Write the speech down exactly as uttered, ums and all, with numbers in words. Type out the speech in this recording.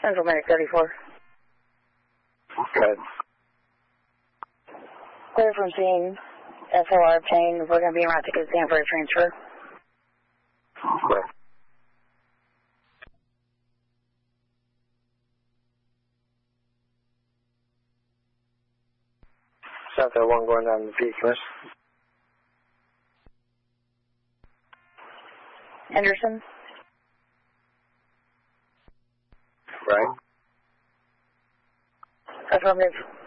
Central Medic thirty-four. Good. Clear from scene. S O R obtained. We're going to be en route to Kazan for a transfer. Okay. Center one going down the beacon. Henderson. Right. Affirmative.